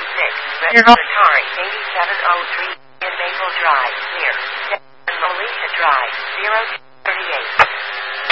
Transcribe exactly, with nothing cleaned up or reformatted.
Red Atari eighty-seven oh three in Maple Drive, near San Moline.